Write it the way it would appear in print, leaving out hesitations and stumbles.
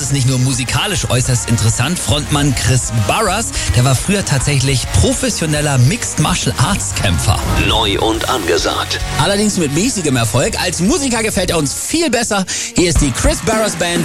ist nicht nur musikalisch äußerst interessant. Frontmann Chris Barras, der war früher tatsächlich professioneller Mixed Martial Arts Kämpfer. Neu und angesagt. Allerdings mit mäßigem Erfolg. Als Musiker gefällt er uns viel besser. Hier ist die Chris Barras Band.